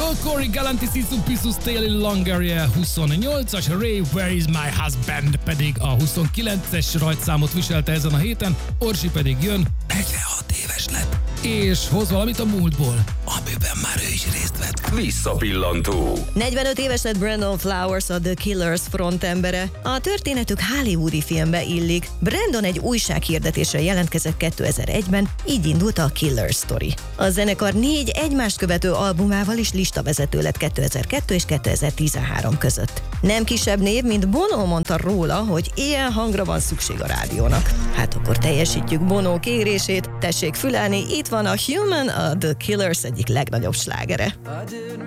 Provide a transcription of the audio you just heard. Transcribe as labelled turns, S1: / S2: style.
S1: Corey Galantis Pisus Tale Longaria 28-as, Ray Where Is My Husband pedig a 29-es rajtszámot viselte ezen a héten, Orsi pedig jön, 46 éves lett, és hoz valamit a múltból, amiben már ő is részt vett.
S2: Visszapillantó.
S3: 45 éves lett Brandon Flowers, a The Killers frontembere. A történetük hollywoodi filmbe illik. Brandon egy újsághirdetésre jelentkezett 2001-ben, így indult a Killer Story. A zenekar 4 egymást követő albumával is listavezető lett 2002 és 2013 között. Nem kisebb név, mint Bono mondta róla, hogy ilyen hangra van szükség a rádiónak. Hát akkor teljesítjük Bono kérését, tessék fülelni, itt van a Human, a The Killers egyik legnagyobb slágere.